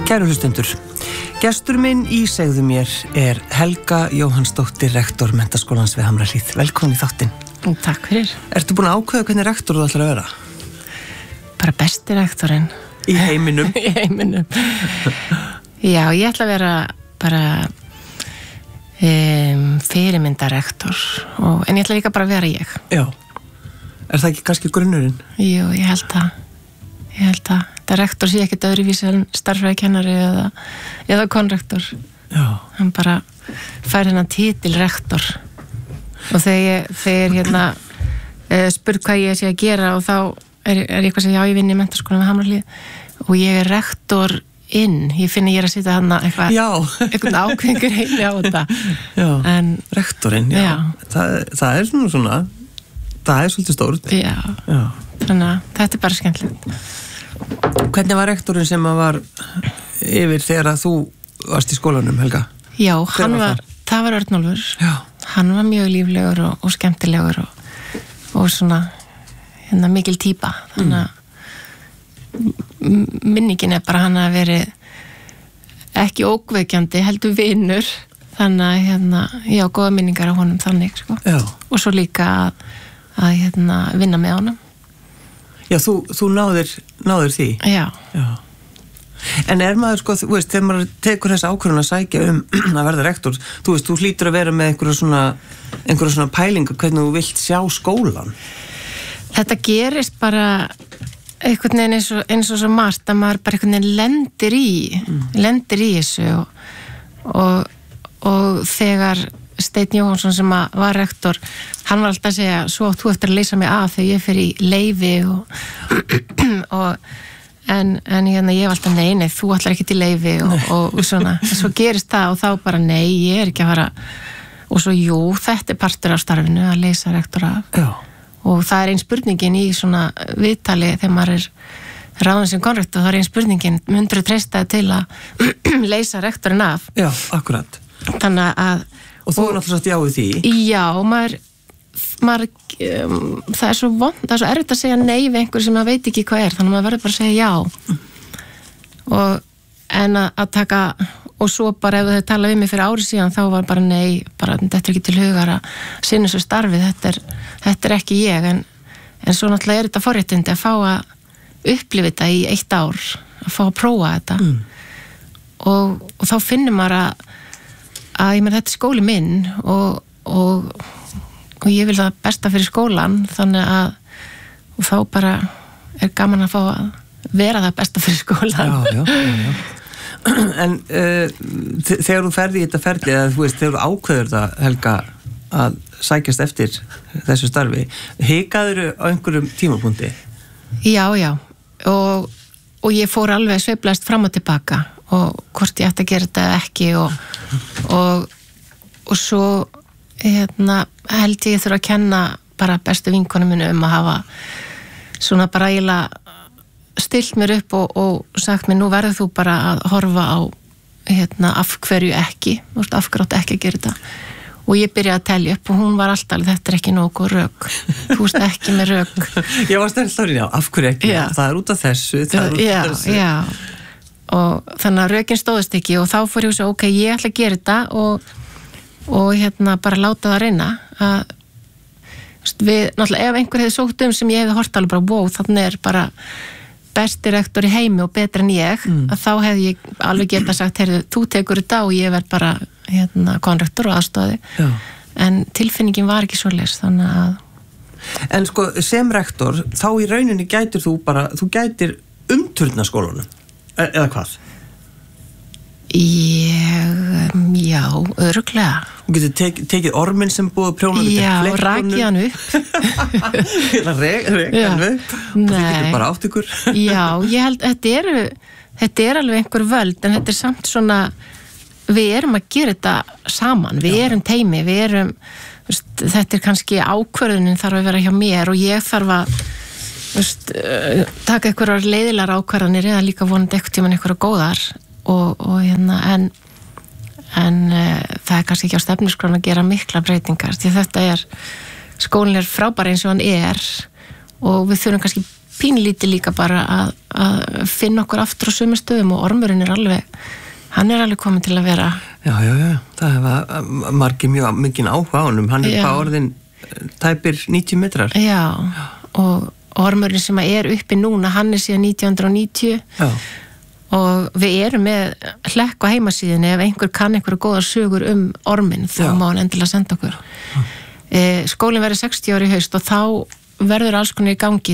Kæru hlustendur, gestur minn í Segðu mér Helga Jóhannsdóttir, rektor Menntaskólans við Hamrahlíð. Velkomin í þáttinn. Takk fyrir. Ertu búin að ákveða hvernig rektor þú ætlar að vera? Bara besti rektorinn. Í heiminum? Í heiminum. Já, ég ætla að vera bara fyrirmyndarektor, en ég ætla líka bara að vera ég. Já. Er það ekki kannski grunnurinn? Jú, ég held að þetta rektor sé ekkert öðruvísi en starffræðikennari eða konrektor. Já. Hann bara fær hennan titil rektor og þegar spurð hvað ég sé að gera og þá er ég eitthvað sem já, ég vinn í Menntaskólanum við Hamrahlíð og ég er rektor ég finn ég er að sitja hann eitthvað ákveðingur heili á þetta. Já, en rektorinn, já. Það er svona það er svolítið stórt. Já. Þannig að þetta er bara skemmtilegt. Hvernig var rektorinn sem var yfir þegar að þú varst í skólanum, Helga? Já, það var Örnólfur. Já. Hann var mjög líflegur og skemmtilegur og svona mikil típa. Þannig að minningin er bara hann að veri ekki ókveikjandi, heldur vinur. Þannig að já, góða minningar á honum þannig, sko. Já. Og svo líka að vinna með honum. Já, þú náðir því? Já. En er maður, sko, þú veist, þegar maður tekur þessa ákvörðun að sækja að verða rektor, þú veist, þú hlýtur að vera með einhverja svona pælingu hvernig þú vilt sjá skólan. Þetta gerist bara einhvern veginn eins og svo margt að maður bara einhvern veginn lendir í þessu og þegar Steinn Jóhansson sem var rektor, hann var alltaf að segja svo þú eftir að leysa mig af þegar ég fer í leyfi en ég var alltaf nei, þú ætlar ekki til leyfi og svona, svo gerist það og þá bara nei, ég er ekki að fara og svo jú, þetta er partur af starfinu að leysa rektor af. Já. Og það er ein spurningin í svona viðtali þegar maður er ráðin sem konrektor, það er ein spurningin, myndirðu treysta til að leysa rektorinn af? Já, akkurat. Þannig að og þú er náttúrulega satt já við því? Já, maður það er svo erfitt að segja nei við einhver sem maður veit ekki hvað er, þannig að maður verður bara að segja já en að taka og svo bara ef þau tala við mig fyrir ári síðan þá var bara nei, bara þetta er ekki til hugar að sinna þessu starfi, þetta er ekki ég en svo náttúrulega er þetta forréttindi að fá að upplifa þetta í 1 ár, að fá að prófa þetta og þá finnur maður að ég meina þetta er skóli minn og ég vil það besta fyrir skólan þannig að og þá bara er gaman að fá að vera það besta fyrir skólan. Já. En þegar þú ferði í þetta ferli eða þú veist, þegar þú ákveður það, Helga, að sækjast eftir þessu starfi, hikaðurðu á einhverjum tímapunkti? Já og ég fór alveg sveiflast fram og tilbaka og hvort ég ætti að gera þetta ekki og svo held ég þurfa að kenna bara bestu vinkonum minni að hafa svona bara eiginlega stillt mér upp og sagt mér nú verður þú bara að horfa á af hverju ekki, af hverju átti ekki að gera þetta og ég byrjaði að telja upp og hún var alltaf þetta er ekki nógu rök, þú veist ekki með rök. Ég var stærlega já, af hverju ekki, það er út af þessu, það er út af þessu. Já. Og þannig að rökin stóðist ekki og þá fór ég að segja, ok, ég ætla að gera þetta og bara láta það reyna að við, náttúrulega ef einhver hefði sótt sem ég hefði hort alveg bara, wow, þannig er bara besti rektor í heimi og betri en ég að þá hefði ég alveg getað sagt, heyrðu, þú tekur þetta og ég verð bara konrektor og aðstoði en tilfinningin var ekki svoleiðis, þannig að En sko, sem rektor, þá í rauninni gætir þú gætir umturna skólanum eða hvað? Já, örugglega. Þú getur tekið orminn sem búið að prjóna já, rakið hann upp reka hann upp og þið getur bara átt ykkur. Já, ég held þetta er alveg einhver völd en þetta er samt svona við erum að gera þetta saman við erum teimi, þetta er kannski ákvörðunin þarf að vera hjá mér og ég þarf að taka einhverjar leiðilegar ákvarðanir eða líka vonandi einhverjar góðar en það er kannski ekki á stefnuskrán að gera mikla breytingar því þetta skólinn er frábær eins og hann er og við þurfum kannski pínlítið líka bara að finna okkur aftur á sömu stöðum og ormurinn hann er alveg komin til að vera. Já, það hefa margir mjög mikinn áhuga á honum, hann bara orðin tæpir 90 metrar. Já, og ormurinn sem er uppi núna, hann er síðan 1990. Já. Og við erum með hlekk á heimasíðinni, ef einhver kann einhverja góðar sögur orminn, þá má hann endilega senda okkur. Skólinn verður 60 ári í haust og þá verður alls konar í gangi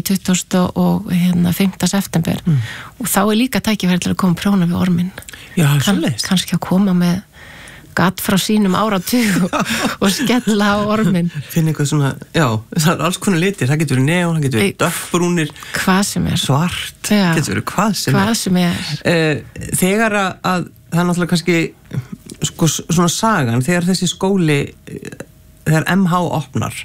25. september og þá er líka tækifæri til að koma prjóna við orminn. Já, svoleiðis. Kannski að koma með gatt frá sínum áratug og skella á orminn. Finn eitthvað svona, já, það er alls konar litir, það getur verið neon, það getur verið dökkbrúnir, hvað sem er, svart, getur verið hvað sem er. Þegar að það er náttúrulega kannski sko, svona sagan, þegar þessi skóli, þegar MH opnar,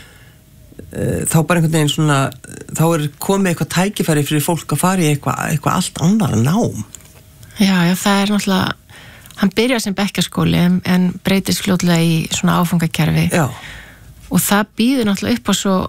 þá bara einhvern veginn svona, þá er komið eitthvað tækifæri fyrir fólk að fara í eitthvað allt annar nám. Já, það er náttúrulega, hann byrjar sem bekkjarskóli en breytist fljótlega í svona áfangakerfi. Já. Og það býður náttúrulega upp á svo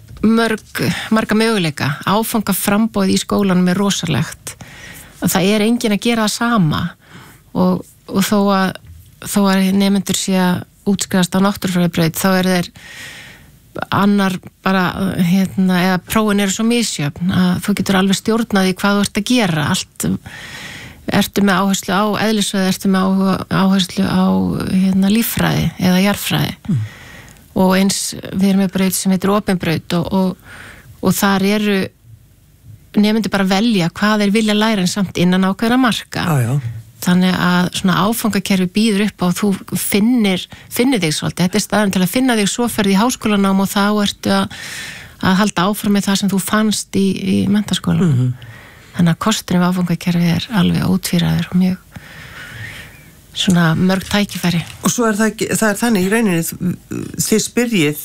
marga möguleika. Áfangaframboð í skólanum er rosalegt. Og það er enginn að gera það sama. Og þó að nemendur sé að útskrifast á náttúrufræðibraut, þá er þeir annar bara, eða prófin eru svo misjöfn að þú getur alveg stjórnað í hvað þú ert að gera. Allt ertu með áherslu á eðlisfræði, ertu með áherslu á líffræði eða jarðfræði. Og eins við erum með braut sem heitir opin braut og þar eru nemendur bara velja hvað þeir vilja læra en samt innan ákveðna marka. Já. Þannig að svona áfangakerfi býður upp á þú finnir þig svolítið. Þetta er staðan til að finna þig, svo ferði í háskólanám og þá ertu að halda áfram með það sem þú fannst í menntaskólanum. Þannig að kosturinn við áfangakerfi er alveg ótvíræður og mjög svona mörg tækifæri. Og svo það er þannig í rauninni, þið spyrjið,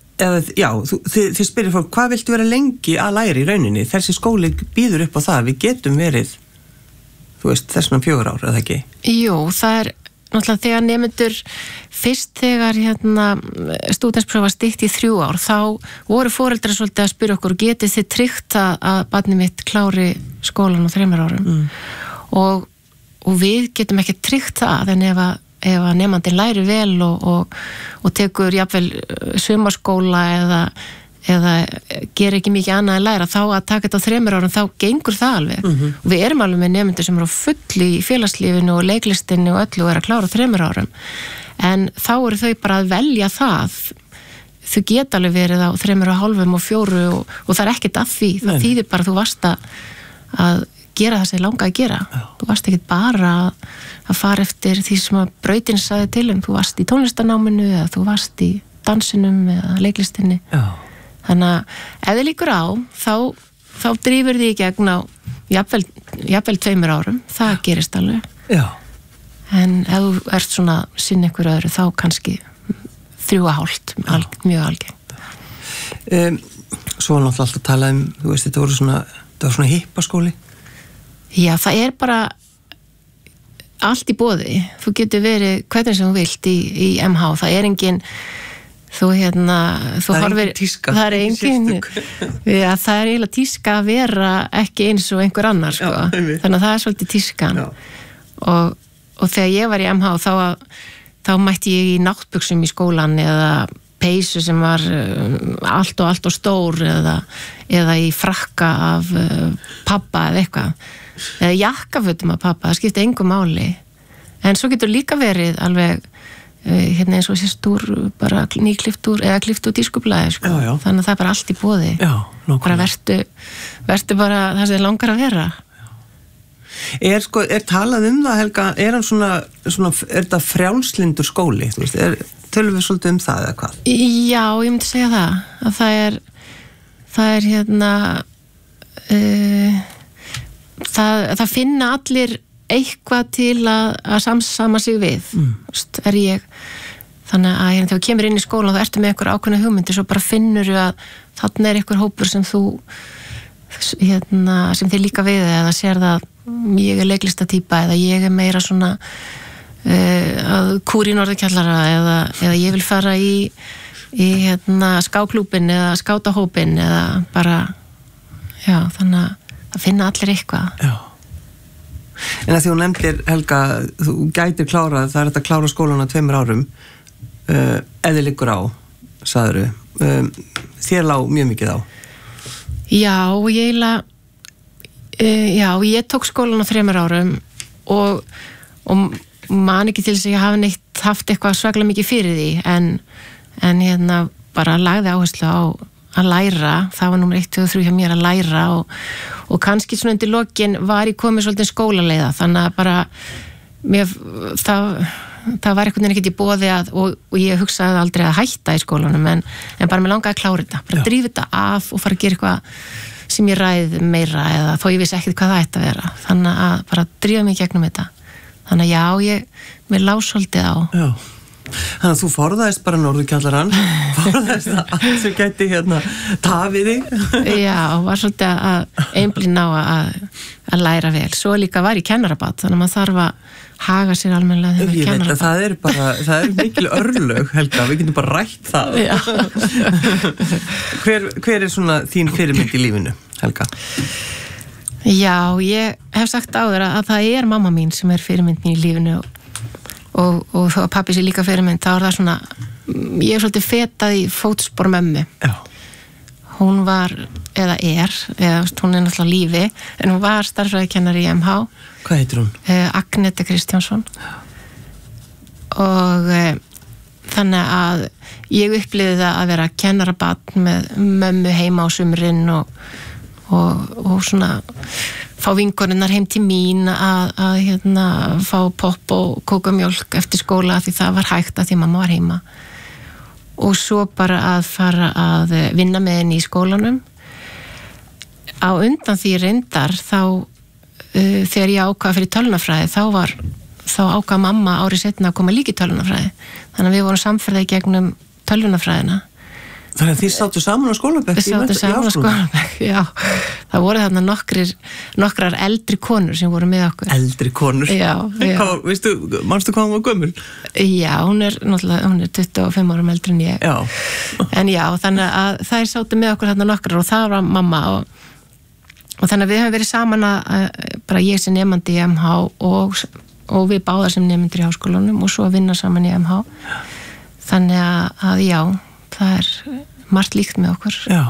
þið spyrjið fólk, hvað viltu vera lengi að læra í rauninni? Þessi skóli býður upp á það, við getum verið, þú veist, þessum 4 ár, eða ekki? Jú, það er náttúrulega þegar nemendur fyrst þegar stúdentspróf var stytt í 3 ár, þá voru foreldrar svolítið að spyrja okkur, getið þið tryggt að barnið mitt klári skólan á 3 árum og við getum ekki tryggt það, en ef að nemandinn læri vel og tekur jafnvel sumarskóla eða ger ekki mikið annað en læra, þá að taka þetta á 3 árum, þá gengur það alveg. Og við erum alveg með nemendur sem eru á fullu í félagslífinu og leiklistinni og öllu og er að klára á 3 árum. En þá eru þau bara að velja það. Þau geta alveg verið á 3,5 og 4 og það er ekkert að því. Það þýðir bara að þú varst að gera það sem langa að gera. Já. Þú varst ekkert bara að fara eftir því sem að brautin sagði til þú varst í tónlistanáminu eða þú varst í dansinum eða leiklistinni. Já. Þannig að ef þið líkur á, þá drífur þið í gegn á jafnvel 2 árum, það gerist alveg. Já. En ef þú ert svona sinn einhver öðru, þá kannski 3,5, mjög algengt. Svo var náttúrulega alltaf að tala þú veist, þetta var svona hippaskóli. Já, það er bara allt í boði. Þú getur verið hvernig sem þú vilt í MH, það er engin þú horfir, það er engin já, það er eiginlega tíska að vera ekki eins og einhver annar sko. Já, þannig að það er svolítið tískan og þegar ég var í MH þá mætti ég í náttbuxum í skólan eða peysu sem var allt og stór eða í frakka af pappa eða eitthvað eða jakkafötum af pappa, það skipti engu máli en svo getur líka verið alveg eins og sést úr bara nýklift úr eða klift úr tískublaði sko. Já. Þannig að það er bara allt í boði. Já, bara vertu bara það sem þið langar að vera. Er talað það, Helga, er hann svona er þetta frjálslyndur skóli, þú veist, tölum við svolítið það eða hvað? Já, ég myndi segja það að það finna allir eitthvað til að samsama sig við er ég þannig að þegar þú kemur inn í skólan þá ertu með einhver ákveðna hugmyndir svo bara finnur að þarna er einhver hópur sem þú sem þið líka við eða sér það ég er leiklistatýpa eða ég er meira svona að kúri í norðurkjallara eða ég vil fara í skáklúbin eða skátahópin eða bara Já, þannig að það finna allir eitthvað. Já. En að því hún nefndir, Helga, þú gætir klárað, það að klára skólan á 2 árum, eða liggur á, sagður þér lá mjög mikið á. Já, ég tók skólan á 3 árum og man ekki til þess að ég hafi neitt haft eitthvað svaklega mikið fyrir því, en bara lagði áherslu á að læra, það var númer 1, 2 og 3 hjá mér að læra og kannski svona undir lokin var ég komið svolítið skólaleiða, þannig að bara það var einhvern veginn ekkert í boði og ég hugsaði aldrei að hætta í skólanum en bara mér langaði að klára þetta, bara drífa þetta af og fara að gera eitthvað sem ég ræði meira eða þó ég vissi ekkert hvað það ætti að vera, þannig að bara drífa mig gegnum þetta, þannig að mér lá svolítið á. Já. Þannig að þú forðaðist bara norðurkjallarann, forðaðist að allt sem gæti tafið þig. Já, var svolítið að einblína á að læra vel. Svo líka var ég kennarabat, þannig að maður þarf að haga sér almennilega þegar ég veit að það er mikil örlög, Helga, við getum bara rætt það. Hver svona þín fyrirmynd í lífinu, Helga? Já, ég hef sagt áður að það er mamma mín sem er fyrirmynd mín í lífinu og þó að pappi sé líka fyrirmynd, þá er það svona, ég er svolítið fetað í fótspor mömmu. Já. Hún var, eða hún er náttúrulega lífi, en hún var starffræðikennari í MH. Hvað heitir hún? Agnete Kristjánsson. Og þannig að ég upplifði það að vera kennarabarn með mömmu heima á sumrin og svona fá vinkonunnar heim til mín að fá popp og kókumjólk eftir skóla því það var hægt að því mamma var heima og svo bara að fara að vinna með henni í skólanum. Á undan því reyndar þá þegar ég ákvað fyrir tölvunarfræði þá ákvað mamma árið seinna að koma líka í tölvunarfræði, þannig að við vorum samferða í gegnum tölvunarfræðina. Þannig að þið sáttu saman á skólabekk? Við sáttu saman á skólabekk, já. Það voru þarna nokkrar eldri konur sem voru með okkur. Eldri konur? Já. Manstu hvað hún var gömul? Já, hún er 25 árum eldri en ég. Já. En já, þannig að þær sáttu með okkur þarna nokkrar og það var mamma og þannig að við höfum verið saman bara ég sem nemandi í MH og við báðar sem nemendur í háskólanum og svo að vinna saman í MH. Þannig að já, það er margt líkt með okkur. Já.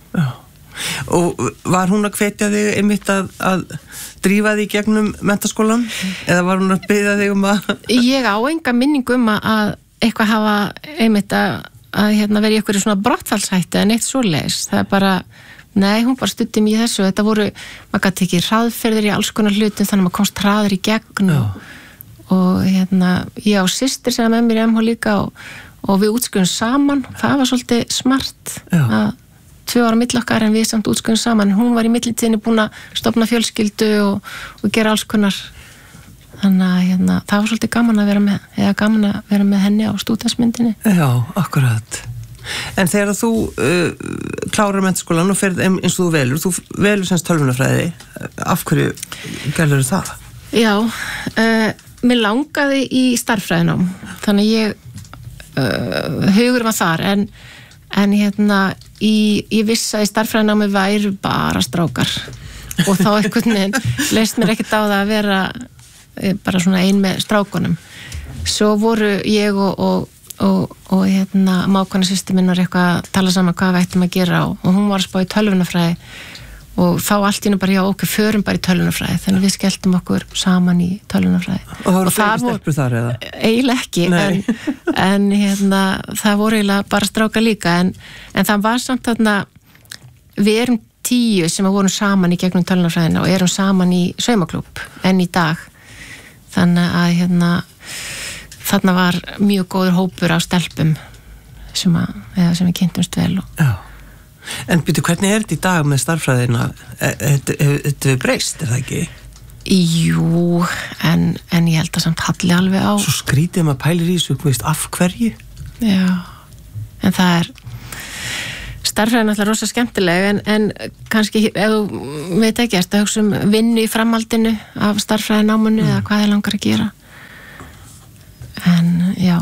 Og var hún að hvetja þig einmitt að drífa þig gegnum menntaskólan? Eða var hún að biðja þig að... Ég á enga minningu að eitthvað hafa einmitt að vera í einhverju svona brottfallshættu en eitt svoleiðis. Það er bara, nei, hún bara studdi mér í þessu. Þetta voru, maður gæti ekki hraðferðir í alls konar hlutum þannig að maður komst hraður í gegn og ég á systir sem með mér í MH líka og við útskjöfum saman, það var svolítið smart að 2 ára milli okkar en við samt útskjöfum saman, hún var í millitíðinni búin að stofna fjölskyldu og gera alls konar, þannig að það var svolítið gaman að vera með henni á stúdensmyndinni. Já, akkurat. En þegar þú klárar menntaskólan og ferð eins og þú velur semst tölvunarfræði, af hverju gerður það? Já, mér langaði í starffræðinám, þannig ég hugur var þar en ég vissi að í starffræðinámi væru bara strákar og þá einhvern veginn leist mér ekkert á það að vera bara svona ein með strákunum. Svo voru ég og mákona systir minn var eitthvað að tala saman hvað við ættum að gera og hún var að spá í tölvunarfræði og þá allt í nú bara, já, okkur förum bara í tölvunarfræði, þannig við skelltum okkur saman í tölvunarfræði. Og það voru fleiri stelpur þar eða? Eiginlega ekki, en það voru eiginlega bara stráka líka, en það var samt þarna, við erum 10 sem vorum saman í gegnum tölvunarfræðina og erum saman í saumaklúbb enn í dag, þannig að þarna var mjög góður hópur á stelpum sem við kynntumst vel og... Já. En byrju, hvernig er þetta í dag með starffræðina? Þetta breyst, er það ekki? Jú, en ég held að samt halli alveg á. Svo skrítið maður pælir í þessu, veist, af hverju? Já, en það er starffræðin alltaf rosa skemmtileg en kannski, ef þú veit ekki, ertu að hugsa vinnu í framhaldinu af starffræðináminu eða hvað þið langar að gera. En, já.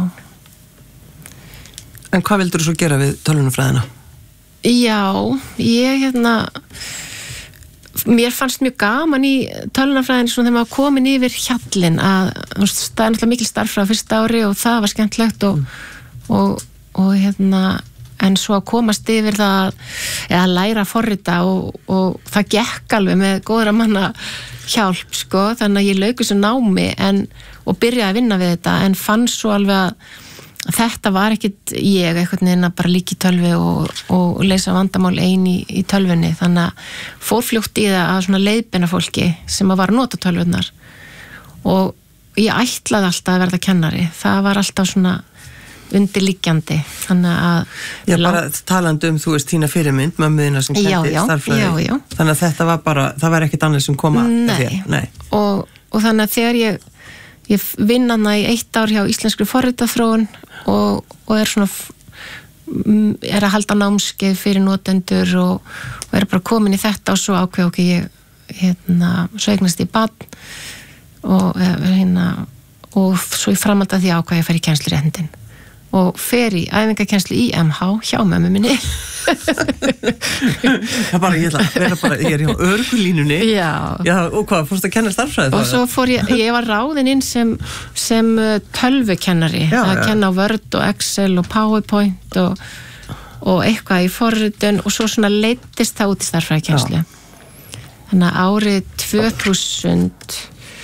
En hvað vildur þú svo gera við tölvunarfræðina? Já, ég mér fannst mjög gaman í tölvunarfræðinni svona þegar maður komin yfir hjallinn að það er náttúrulega mikil starffræði á fyrsta ári og það var skemmtlegt og en svo að komast yfir það að læra að forrita og það gekk alveg með góðra manna hjálp sko, þannig að ég lauk þessu námi og byrjaði að vinna við þetta en fann svo alveg að þetta var ekkit ég einhvern veginn að bara líka í tölvi og leysa vandamál í tölvunni, þannig að fór fljótt í það að svona leiðbeina fólki sem að var að nota tölvunnar og ég ætlaði alltaf að verða kennari, það var alltaf svona undirliggjandi, þannig að bara talandi þú veist þína fyrirmynd mömmuðina sem kendi starffræði þannig að þetta var bara, það var ekkit annað sem koma Nei. Og þannig að þegar ég vinn hana í 1 ár hjá Íslenskri forritaþróun og er að halda námskeið fyrir notendur og er bara komin í þetta og svo ákveð ég svo eignast ég barn og svo í framhald af því ákveð ég fer í kennsluréttindin og fer í æfingakennslu í MH hjá mömmu minni ég er hjá örgulínunni og hvað, fórst að kenna starffræði og svo fór ég var ráðin inn sem tölvukennari að kenna á Word og Excel og PowerPoint og eitthvað í forritun og svo svona leiddist það út í starffræðikennslu þannig að árið 2000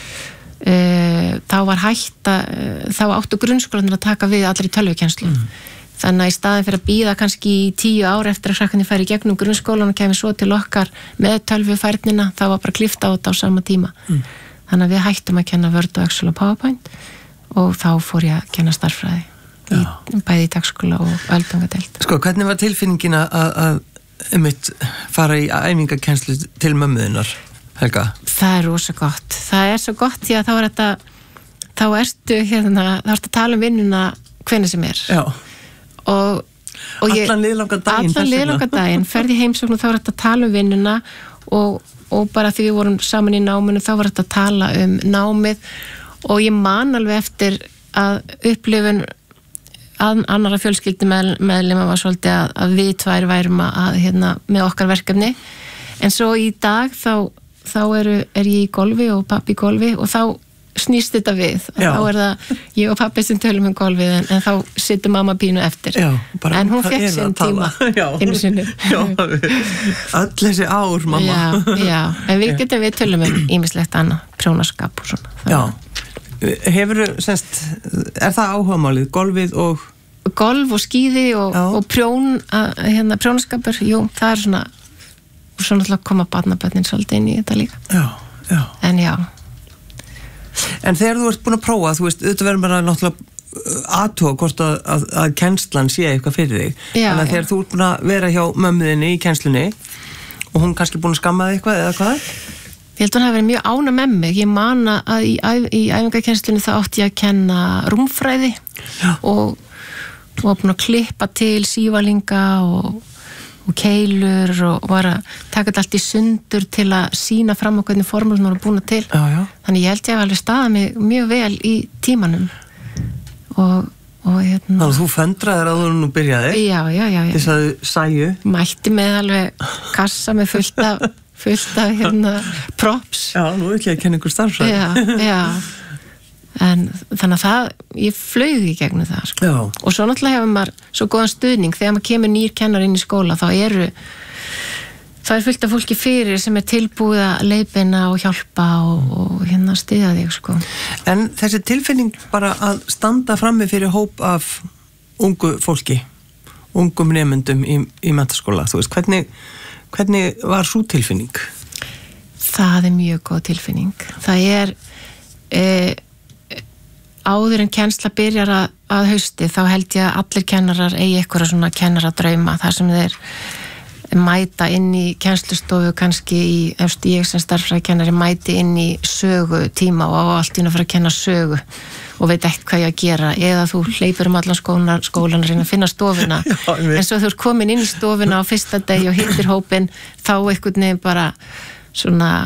þá var þá áttu grunnskólanir að taka við allir í tölvukennslu þannig að í staðin fyrir að bíða kannski í 10 ár eftir að krakkarnir færi í gegnum grunnskólan og kemur svo til okkar með tölvufærnina þá var bara klippt á þetta á sama tíma þannig að við hættum að kenna Word og Excel og PowerPoint og þá fór ég að kenna starffræði bæði í dagskóla og öldungadeild Sko, hvernig var tilfinningin að fara í æfingakennslu til mömmuðinnar? Helga? Það er rosa gott. Það er svo gott því að þá ertu að tala um vinnuna hvenær sem er. Já. Og allan liðlangan daginn ferði heimsókn og þá var þetta að tala um vinnuna og bara því við vorum saman í náminu þá var þetta að tala um námið og ég man alveg eftir að upplifun annara fjölskyldumeðlima var svolítið að við tvær værum að með okkar verkefni en svo í dag þá er ég í golfi og pappi í golfi og þá snýst þetta við þá er það ég og pappi sem tölum um golfið en þá situr mamma pínu eftir en hún fekk sinn tíma einu sinni öll þessi ár mamma en við tölum um ýmislegt annað prjónaskap og svona er það áhugamálið golfið og golf og skíði og prjónaskapur það er svona og svo náttúrulega koma barnabörnin svolítið inn í þetta líka en En þegar þú ert búin að prófa þú veist, auðvitað verður bara náttúrulega aðtóa hvort að kennslan sé eitthvað fyrir þig þannig að þegar þú ert búin að vera hjá mömmuðinni í kennslunni og hún kannski búin að skamma þig eitthvað eða hvað Ég held að hún hafi verið mjög ánægð með mig ég man að í æfingakennslunni þá átti ég að kenna rúmfræði og var búin að klippa til sívalinga og keilur og var að taka þetta allt í sundur til að sína fram á hvernig formúlur hún var búin til þannig ég held ég hef alveg staðað mig mjög vel í tímanum og Þannig að þú föndraðir að þú nú byrjaði Já þess að sæju mætti með alveg kassa með fullt af props Já, nú vil ég að kenna ykkur starffræði Já en þannig að ég flaug í gegnum það sko. Og svo náttúrulega hefur maður svo góðan stuðning þegar maður kemur nýr kennar inn í skóla þá er fullt af fólki fyrir sem er tilbúið að leiðbeina og hjálpa og styðja þig sko. En þessi tilfinning bara að standa frammi fyrir hóp af ungu fólki ungum nemendum í menntaskóla þú veist, hvernig var sú tilfinning? Það er mjög góð tilfinning það er áður en kennsla byrjar að hausti þá held ég að allir kennarar eigi eitthvað svona kennaradrauma þar sem þeir mæta inn í kennslustofu kannski ég sem starffræðikennari mæti inn í sögu tíma og á allt inn að fara að kenna sögu og veit ekkert hvað ég að gera eða þú hleypur allan skólan að reyna að finna stofuna en svo þú ert komin inn í stofuna á fyrsta degi og hittir hópin þá einhvern veginn bara svona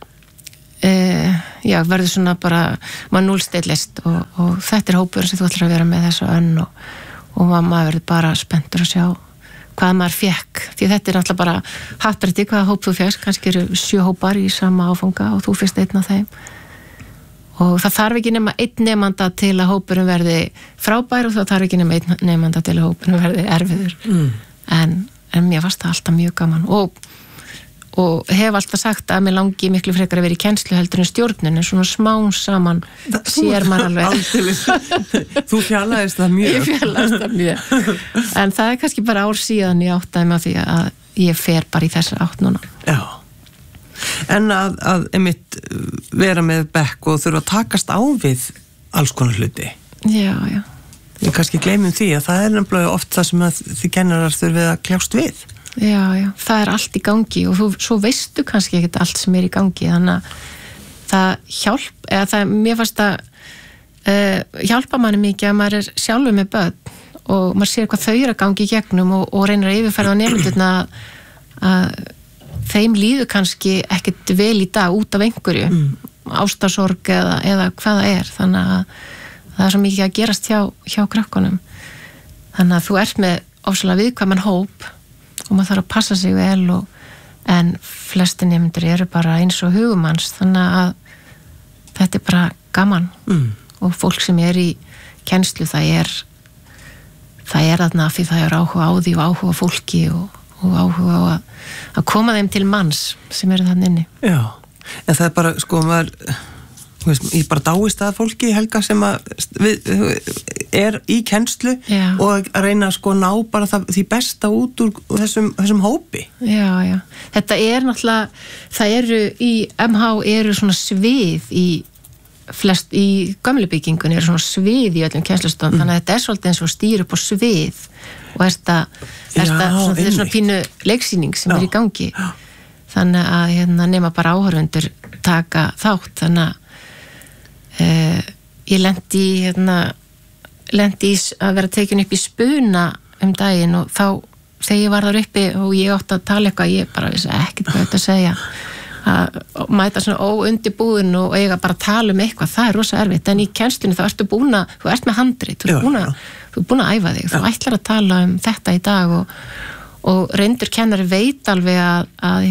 verður svona bara maður núlstillist og þetta er hópur sem þú ætlar að vera með þessu önn og maður verður bara spenntur að sjá hvað maður fekk, því þetta náttúrulega bara hattrætti hvaða hóp þú fegst, kannski eru 7 hópar í sama áfanga og þú fyrst einn af þeim og það þarf ekki nema einn nemanda til að hópurum verði frábær og það þarf ekki nema einn nemanda til að hópurum verði erfiður en mér fannst það alltaf mjög gaman og hef alltaf sagt að mér langi miklu frekar að vera í kennslu heldur en stjórnun en svona smán saman sér maður alveg Þú fjarlæðist það mjög Ég fjarlæðist það mjög en það er kannski bara ár síðan ég áttaði mig á því að ég fer bara í þessa átt núna Já En að einmitt vera með bekk og þurfa að takast á við alls konar hluti Já Við kannski gleymum því að það er nefnilega oft það sem að þið kennarar þurfið að kljást við Já, það er allt í gangi og svo veistu kannski ekkert allt sem er í gangi þannig að það mér fannst að hjálpa manni mikið að maður er sjálfur með börn og maður sér hvað þau eru að gangi í gegnum og reynir að yfirferða nemendurna að þeim líður kannski ekkert vel í dag út af einhverju ástarsorg eða hvað það er þannig að það er svo mikið að gerast hjá krakkunum þannig að þú ert með ofsalega viðkvæman hóp og maður þarf að passa sig vel en flesti nemendur eru bara eins og hugumanns þannig að þetta er bara gaman og fólk sem er í kennslu það er þarna því það er áhuga á því og áhuga á fólki og áhuga á að koma þeim til manns sem eru þannig inni Já, en það er bara sko maður ég bara dáist að fólki Helga sem er í kennslu og að reyna að sko ná bara því besta út úr þessum hópi Já, þetta er náttúrulega það eru í MH eru svona svið í gömlu byggingunni eru svona svið í öllum kennslustofum þannig að þetta er svolítið eins og stýr upp á svið og þetta er svona pínu leiksýning sem er í gangi þannig að nema bara áhorfundur taka þátt þannig að ég lendi í að vera tekin upp í spuna daginn og þá þegar ég var þar uppi og ég átti að tala eitthvað ég bara vissi ekkert hvað þetta að segja að mæta svona óundibúin og eiga bara að tala eitthvað það er rosa erfitt en í kennslunni þá ertu þú ert með handrit þú ert búin að æfa þig þú ætlar að tala þetta í dag og reyndur kennari veit alveg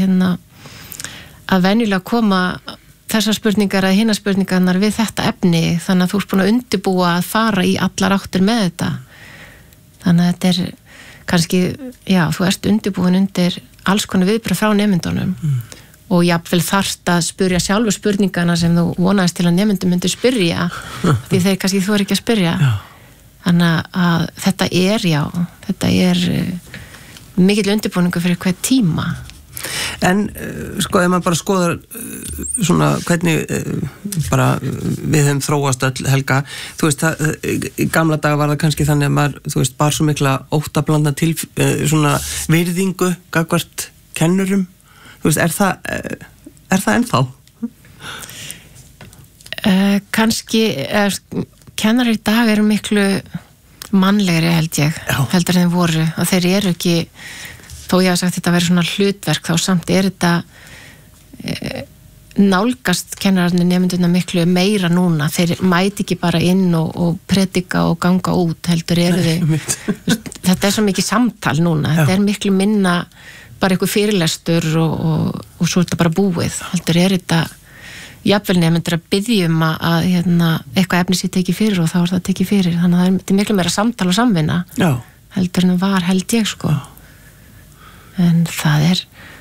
að venjulega koma þessar spurningar að hinnar spurningarnar við þetta efni þannig að þú ert búin að undibúa að fara í allar áttir með þetta þannig að þetta er kannski, þú ert undibúin undir alls konar viðbrögð frá nemendunum og jafnvel þarft að spyrja sjálfur spurningarna sem þú vonaðist til að nemendum myndu spyrja því þeir kannski þú er ekki að spyrja þannig að þetta er mikill undibúningu fyrir hver tíma En sko ef maður bara skoðar svona hvernig bara við höfum þróast öll Helga, þú veist í gamla daga var það kannski þannig að maður þú veist bar svo mikla óttablanda til svona virðingu gagnvart kennurum, þú veist er það ennþá? Kannski kennarar í dag eru miklu mannlegri heldur en þeim voru og þeir eru ekki þó ég hafa sagt þetta að vera svona hlutverk þá samt er þetta nálgast kennararnir nemendurna miklu meira núna þeir mæti ekki bara inn og predika og ganga út heldur eru þau þetta er svo mikið samtal núna þetta er miklu minna bara einhver fyrirlestur og svo er þetta bara búið heldur er þetta jafnvel nemendur að biðja að eitthvað efni sér tekið fyrir og þá er það tekið fyrir þannig að þetta er miklu meira samtal og samvinna heldur en var held ég sko en það er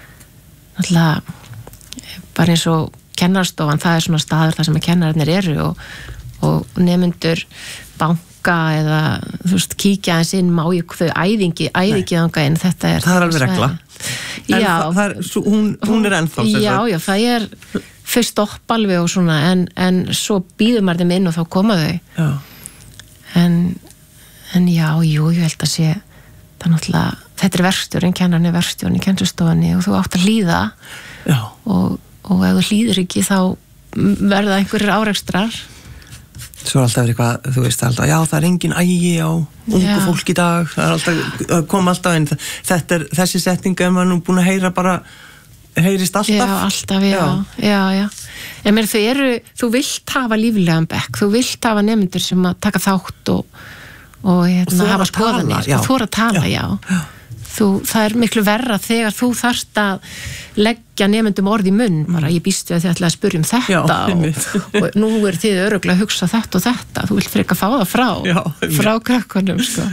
náttúrulega bara eins og kennarstofan, það er svona staður þar sem að kennararnir eru og nemendur banka eða þú veist, kíkja aðeins inn má ég þau æðingi þanga inn þetta er það er alveg regla hún er ennþá já, það er fyrst stopp alveg og svona en svo býður maður þeim inn og þá koma þau en ég held að sé það náttúrulega þetta er verkstjórinn, kennarinn er verkstjórinn í kennslustofunni og þú átt að hlýða og ef þú hlýðir ekki þá verða einhverjir árekstrar Svo er alltaf verið eitthvað, þú veist alltaf það er engin ægi á ungu fólk í dag það er alltaf, kom alltaf inn þessi setninga er maður nú búin að heyra bara heyrist alltaf en mér þú vilt hafa líflegan bekk, þú vilt hafa nemendur sem að taka þátt og hafa skoðanir og þóra að tala það miklu verra þegar þú þarft að leggja nemendum orð í munn, bara ég býst við að þið ætla að spyrja þetta og nú þið örugglega að hugsa þetta og þetta, þú vilt frekar fá það frá krakkunum, sko.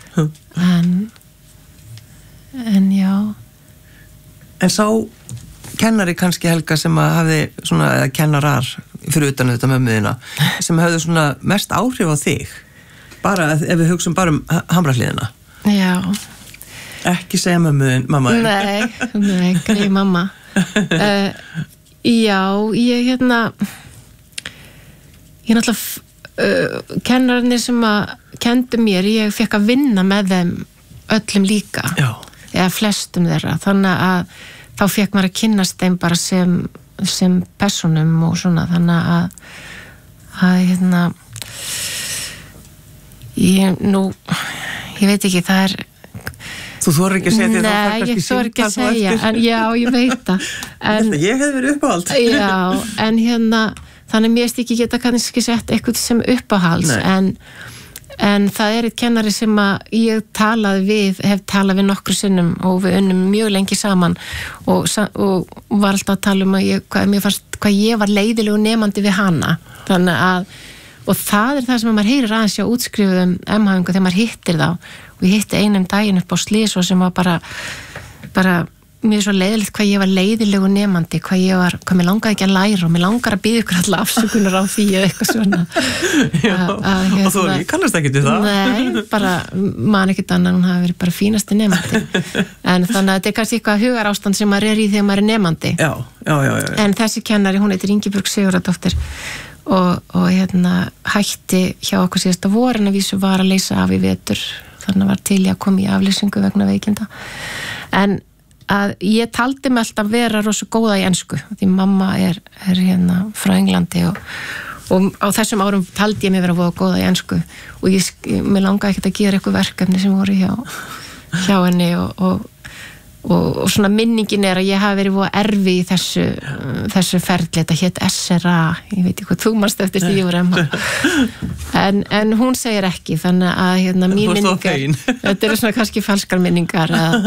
En já. En sá kennari kannski, Helga, sem að hafði svona, eða kennarar fyrir utan þetta mömmuðina, sem hafði svona mest áhrif á þig, bara ef við hugsum bara Hamrahliðina. Já. Ekki segja mömmuðin, mamma. Nei, greið mamma. Já, ég náttúrulega kennararnir sem að kendu mér, ég fekk að vinna með þeim öllum líka. Já. Eða flestum þeirra, þannig að þá fekk maður að kynnast þeim bara sem personum og svona, þannig að ég veit ekki, það er Þú þorir ekki að segja því að það kannski ég þorir ekki að segja, en já, ég veit það. Ég hef verið uppáhald. Já, en þannig mér ekki geta kannski sett eitthvað sem uppáhalds, en það er eitt kennari sem að ég hef talað við nokkru sinnum og við unnum mjög lengi saman og var alltaf að tala um að hvað ég var leiðilegu nemandi við hana, þannig að og það er það sem maður heyrir aðeins hjá útskrifuðum MH-ingu þegar maður hittir þá og ég hitti einum daginn upp á Slís og sem var bara mér svo leiðilegt hvað ég var leiðilegu nemandi, hvað mér langaði ekki að læra og mér langar að biðja ykkur alltaf afsökunar á því eða eitthvað svona. Já, og þú kannast ekki til það? Nei, bara man ekkert annað, hún hafi verið bara fínasti nemandi. En þannig að þetta er kannski eitthvað hugarástand sem maður er í þegar maður er nemandi. Já. En þessi kennari, hún heitir Ingibjörg Sigurðardóttir og hætti hjá okkur síðasta vorin að vísu var að leysa af í vetur, þannig var til ég að koma í aflýsingu vegna veikinda. En að ég taldi mig alltaf vera rosa góða í ensku, því mamma er frá Englandi og á þessum árum taldi ég mig vera góða í ensku og mér langaði ekkert að gera eitthvað verkefni sem voru hjá henni og svona minningin er að ég hafi verið erfi í þessu ferli, þetta hét SRA, ég veit ekki hvað þú manst eftir því ég var MH en hún segir ekki, þannig að mín minningar, þetta eru svona kannski falskar minningar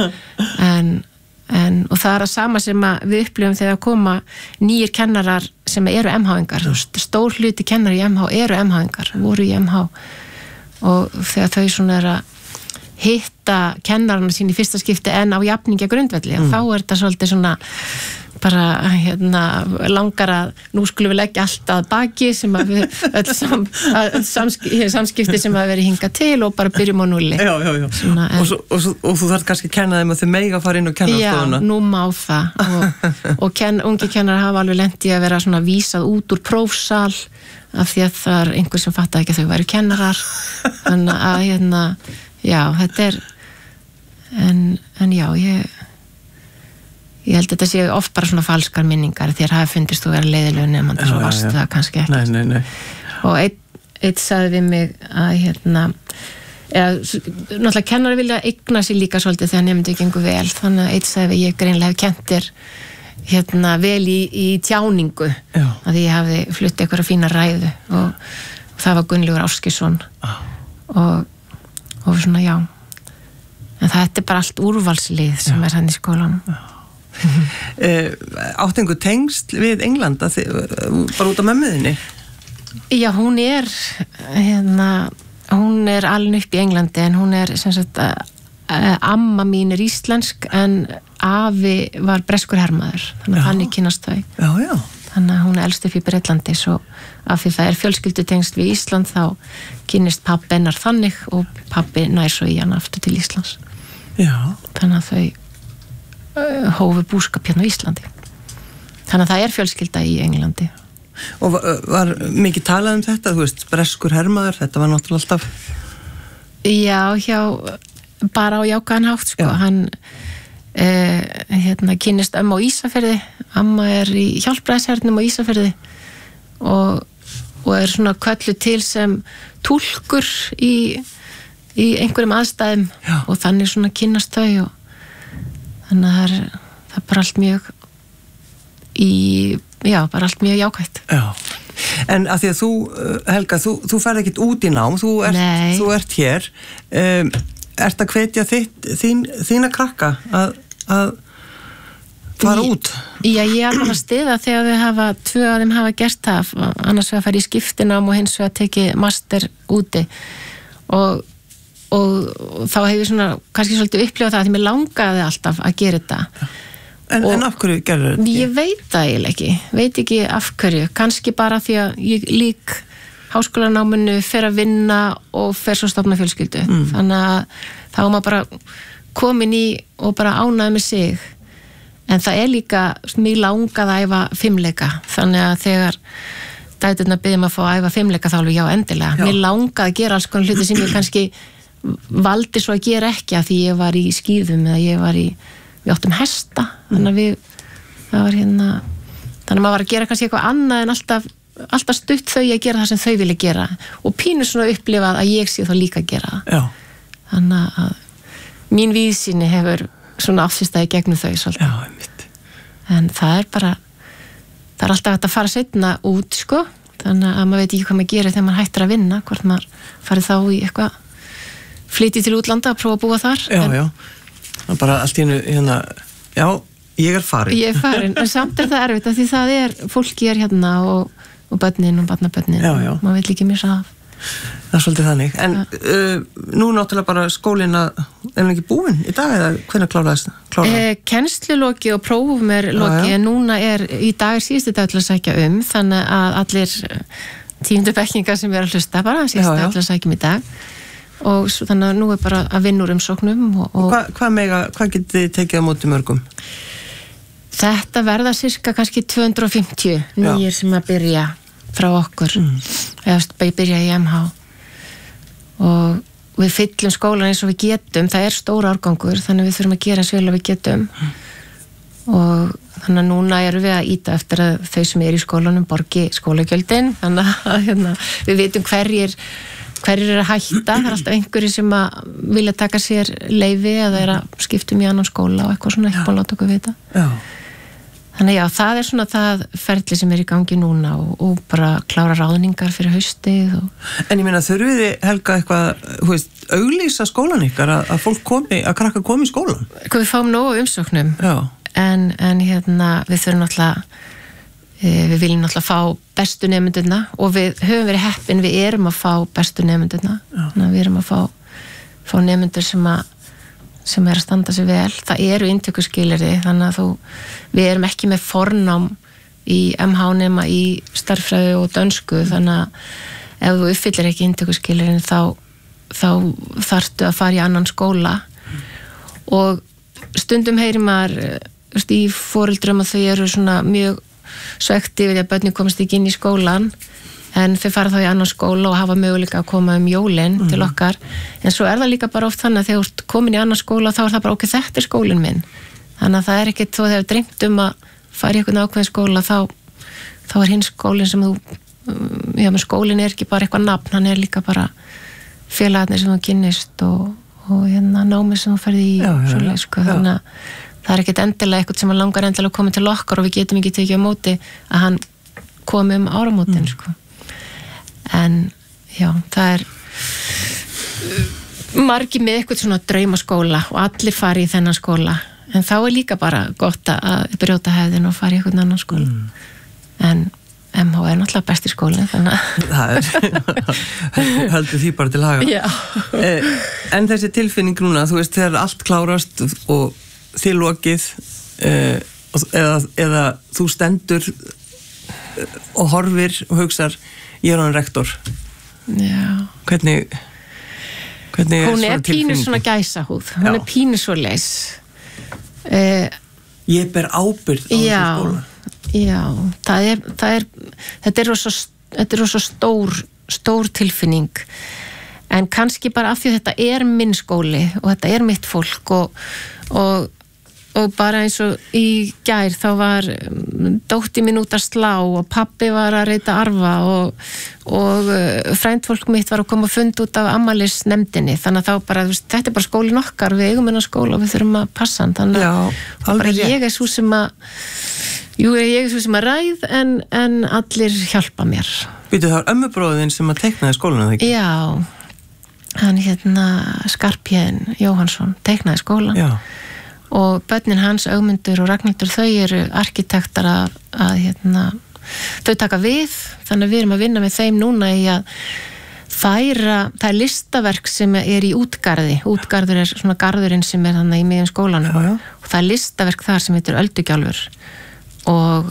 og það er að sama sem að við upplifum þegar koma nýjir kennarar sem eru MH-ingar, stór hluti kennar í MH eru MH-ingar, voru í MH og þegar þau svona er að hitta kennarana sín í fyrsta skipti en á jafningja grundvelli og þá er þetta svolítið svona bara langar að nú skulum við leggja allt að baki sem að við öll samskipti sem að veri hingað til og bara byrjum á núlli. Já. Svona, og þú þarf kannski að kenna þeim að þau mega fara inn og kenna stofuna. Já, nú má það og ungi kennar hafa alveg lent í að vera svona vísað út úr prófsal af því að það er einhver sem fattaði ekki að þau væru kennarar þannig að já, þetta er en já, ég held að þetta sé oft bara svona falskar minningar þér hafi fundist þú vera leiðilegu nemandi svo varst það kannski ekki. Nei. Og einn sagði við mig að náttúrulega kennari vilja eigna sér líka svolítið þegar nefndu gengur vel, þannig að einn sagði við ég greinlega hef kennt þér vel í tjáningu að því ég hafði flutt eitthvað fína ræðu og það var Gunnlaugur Áskisson og svona já en þetta er bara allt úrvalslið sem er hann í skólanum. Áttu einhver tengsl við England bara út af mömmuðinni? Já, hún er alin upp í Englandi en hún er sem sagt amma mín er íslensk en afi var breskur hermaður þannig að hann kynnast þau. Já. Þannig að hún er elst upp í Bretlandi svo af því það er fjölskyldutengsl við Ísland þá kynnist pabbi hennar þannig og pabbi nær svo í hann aftur til Íslands. Já. Þannig að þau hófu búskap hérna á Íslandi. Þannig að það er fjölskylda í Englandi. Og var mikið talað um þetta, þú veist, breskur hermaður, þetta var náttúrulega alltaf? Já, bara á jákvæðan hátt, sko. Já. Hann kynnist á Ísafirði, amma er í hjálpræðishernum á Ísafirði og er svona köllu til sem túlkur í einhverjum aðstæðum. Já. Og þannig svona kynnast þau og þannig að það er bara allt mjög bara allt mjög jákvætt. Já. En að því að þú, Helga, þú ferð ekkert út í nám, þú ert hér ert að hvetja þína krakka að fara út? Já, ég er alveg að stiða þegar tvö af þeim hafa gert það, annars vegar að fara í skiptinám og hins vegar að teki master úti og þá hef ég svona kannski svolítið upplifað það að mér langaði alltaf að gera þetta. En af hverju gerður þetta? Ég veit það eiginlega ekki, veit ekki af hverju, kannski bara því að ég lík háskólanáminu, fer að vinna og fer svo stofna fjölskyldu. Þannig að þá er maður bara komin í og bara ánæði með sig. En það er líka mjög langað að æfa fimleika, þannig að þegar dæturnar byrjum að fá að æfa fimleika þá alveg já endilega. Mér langað að gera alls konar hluti sem ég kannski valdi svo að gera ekki að því ég var í skíðum eða við áttum hesta, þannig að þannig að maður var að gera kannski eitthvað annað en alltaf stutt þau að gera það sem þau vilja gera og pínu svona upplifað að ég sé þá líka að gera það. Já. Þannig að mín víðsýni hefur svona afsýstaði gegnum þau svolítið. Já, einmitt. En það er alltaf hægt að fara seinna út, sko, þannig að maður veit ekki hvað maður gerir þegar maður hættir að vinna, hvort maður farið þá í eitthvað flytið til útlanda að prófa að búa þar. Já. Það er bara allt í hennu, já, ég er farin. Ég er farin, en samt er það erfitt af því það fólki hérna og börnin og barnabörnin. Já. Maður vil ekki missa af. Það er svolítið þannig. En nú náttúrulega bara skólinn er ekki búinn í dag eða hvernig kláraðist það? Kennsluloki og prófum loki, en núna í dag síðustu dag til að sækja þannig að allir 10. bekkingar sem að hlusta bara síðustu dag til að sækja í dag. Og þannig að nú er bara að vinna úr umsóknum Hvað getið þið tekið á móti mörgum? Þetta verða cirka kannski 250 nýjir sem að byrja frá okkur eða byrja í MH og við fyllum skólan eins og við getum, það er stór árgangur þannig að við þurfum að gera eins vel að við getum og þannig að núna erum við að íta eftir að þau sem í skólanum borgi skólagjöldin þannig að við vitum hverjir eru að hætta, það er alltaf einhverjir sem að vilja taka sér leyfi eða er að skiptum í annan skóla og eitthvað svona, ekki búin að láta okkur vita. Þannig það er svona það ferli sem er í gangi núna og bara klára ráðningar fyrir haustið. En ég meina, þurfið þið, Helga, eitthvað, auglýsa skólan ykkar að fólk að krakka komi í skólan? Við fáum nógu umsóknum, en við þurfum náttúrulega við viljum náttúrulega fá bestu nemendurna og við höfum verið heppin, við erum að fá bestu nemendurna þannig að við erum að fá nemendur sem er að standa sig vel, það eru inntökuskilyrði þannig að við erum ekki með fornám í MH nema í stærðfræði og dönsku þannig að ef þú uppfyllir ekki inntökuskilyrðin þá þarftu að fara í annan skóla og stundum heyrir maður í foreldrum að þau eru svona mjög svekti við að börnin komast ekki inn í skólan en þau fara þá í annan skóla og hafa möguleika að koma jólin til okkar en svo er það líka bara oft þannig að þegar þú ert komin í annan skóla þá er það bara þetta er skólinn minn þannig að það er ekkert þó þegar við dreymt að fara í einhvern ákveðin skóla þá er hinn skólinn sem þú skólinn er ekki bara eitthvað nafn, hann er líka bara félagarnir sem þú kynnist og námið sem þú ferði í svoleið, sko, þannig að það er ekkert endilega eitthvað sem langar endilega að koma til okkar og við getum ekki tekið á móti að hann komi áramótin, sko. En já, það er margir með eitthvað svona draumaskóla og allir fari í þennan skóla en þá er líka bara gott að brjóta hefðin og fara í eitthvað annan skóla. En MH er náttúrulega besti skólinn, þannig að heldur því bara til haga. Já. En þessi tilfinning núna, þú veist, þegar allt klárast og þið lokið eða þú stendur og horfir og hugsar ég er hann rektor. Já. Hvernig hún er pínu svona gæsahúð, hún er pínu svo leis. Ég ber ábyrgð á þessu skóla. Já, þetta er svo stór tilfinning en kannski bara af því að þetta er minn skóli og þetta er mitt fólk og bara eins og í gær þá var dótti mín út að slá og pabbi var að reyta arfa og frændfólk mitt var að koma að funda út af afmælisnefndinni þannig að þá bara, þetta er bara skólinn okkar, við eigum hennar skóla og við þurfum að passa hann þannig að bara ég er svo sem að ræð en allir hjálpa mér. Býtu, það var ömmubróðin sem að teiknaði skólanum, ekki? Já, hann Skarphéðinn Jóhannsson teiknaði skólan. Já. Og börnin hans, Ögmundur og Ragnhildur, þau eru arkitektar að þau taka við, þannig að við erum að vinna með þeim núna í að færa, það listaverk sem í útgarði. Útgarður svona garðurinn sem þannig í miðjum skólanum. Já. Og það listaverk þar sem heitir Öldugjálfur og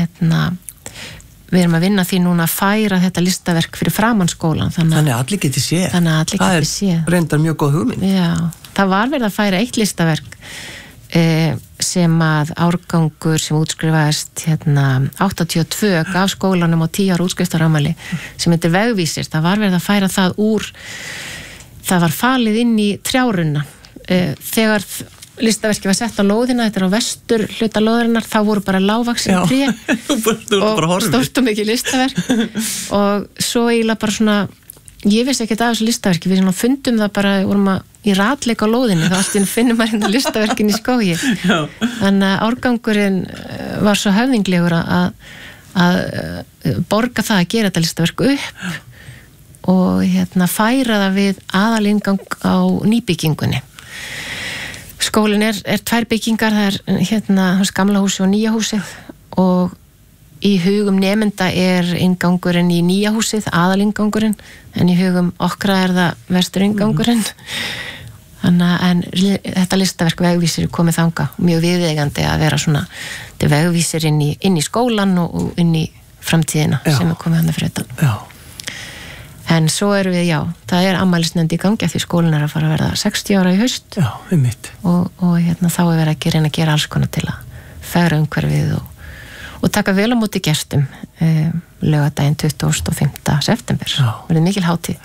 við erum að vinna því núna að færa þetta listaverk fyrir framan skólan. Þannig að allir geti séð. Það er reyndar mjög góð hugmynd. Já, það var verið að færa eitt listaverk sem að árgangur sem útskrifaðist 82 gaf skólanum á 10 ára útskriftarafmæli sem heitir Vegvísir. Það var verið að færa það það var falið inn í trjárunna. Þegar listaverki var sett á lóðina, þetta á vestur hluta lóðarinnar, þá voru bara lágvaxin tré og stórt og mikið listaverk og svo eiginlega bara svona, ég vissi ekkert af þessu listaverki, við fundum það bara, vorum í ratleik á lóðinni, þá allt finnum maður listaverkin í skógi. Þannig að árgangurinn var svo höfðinglegur að borga það að gera þetta listaverk upp og færa það við aðalingang á nýbyggingunni. Skólinn er 2 byggingar, það er gamla húsi og nýja húsið og í hugum nemenda er ingangurinn í nýja húsið, aðalingangurinn, en í hugum okkra er það vesturingangurinn. Þannig að þetta listaverk Vegvísir er komið þanga, mjög viðeigandi að vera svona til vegvísir inn í skólan og inn í framtíðina sem er komið hann fyrir þetta. Já. En svo erum við, það er afmælisnefnd í gangi því skólinn er að fara að verða 60 ára í haust. Já, einmitt. Og þá er verið að reyna að gera alls konar til að fegra umhverfið og taka vel á móti gestum laugardaginn 25. september. Verið mikil hátíð.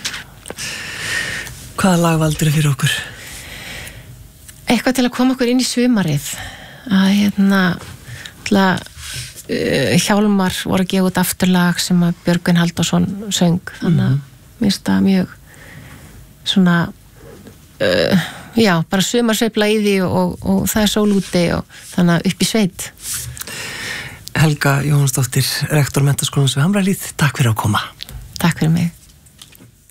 Hvaða lag valdir fyrir okkur? Eitthvað til að koma okkur inn í sumarið. Hjálmar voru að gefa út afturlag sem að Björgvin Halldórsson söng. Þannig að mér finnst það mjög svona bara sumarsveifla í því og það er sól úti og þannig að upp í sveit. Helga Jóhannsdóttir, rektor Menntaskólans við Hamrahlíð, takk fyrir að koma. Takk fyrir mig.